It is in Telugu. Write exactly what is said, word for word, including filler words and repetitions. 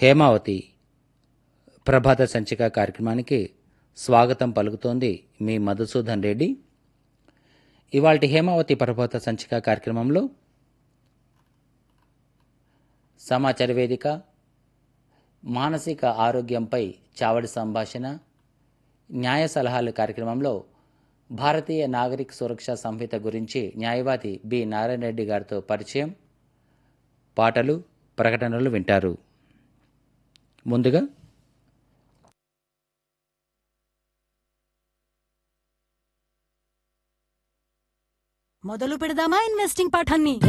హేమావతి ప్రభాత సంచిక కార్యక్రమానికి స్వాగతం పలుకుతోంది మీ మధుసూదన్ రెడ్డి. ఇవాల్టి హేమావతి ప్రభాత సంచిక కార్యక్రమంలో సమాచార వేదిక, మానసిక ఆరోగ్యంపై చావడి సంభాషణ, న్యాయ సలహాలు కార్యక్రమంలో భారతీయ నాగరిక సురక్షా సంహిత గురించి న్యాయవాది బి నారాయణ రెడ్డి గారితో పరిచయం, పాటలు, ప్రకటనలు వింటారు. ముందుగా మొదలు పెడదామా ఇన్వెస్టింగ్ పాఠాన్ని?